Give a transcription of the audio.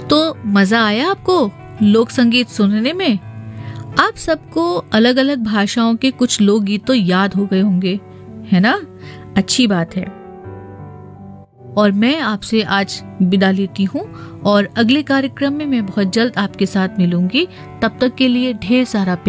तो मजा आया आपको लोक संगीत सुनने में? आप सबको अलग अलग भाषाओं के कुछ लोकगीत तो याद हो गए होंगे, है ना? अच्छी बात है। और मैं आपसे आज विदा लेती हूँ और अगले कार्यक्रम में मैं बहुत जल्द आपके साथ मिलूंगी। तब तक के लिए ढेर सारा